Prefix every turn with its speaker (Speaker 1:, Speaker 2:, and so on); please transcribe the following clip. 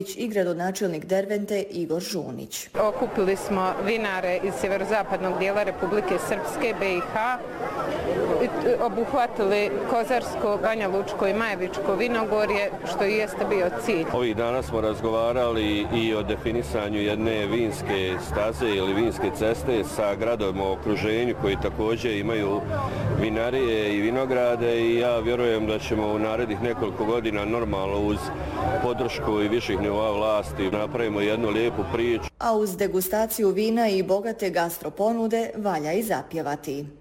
Speaker 1: i gradonačelnik Dervente Igor Žunić.
Speaker 2: Okupili smo vinare iz sjeverozapadnog dijela Republike Srpske, BiH, obuhvatili Kozarsko, Banja Lučko i Majevičko vinogorje, što i jeste bio cilj.
Speaker 3: Ovih dana smo razgovarali i o definisanju jedne vinske staze ili vinske ceste sa gradovima u okruženju koji također imaju vinarije i vinograde i ja vjerujem da ćemo u narednih nekoliko godina normalno uz podršku i viših nivoa vlasti napravimo jednu lijepu priču.
Speaker 1: A uz degustaciju vina i bogate gastroponude valja i zapjevati.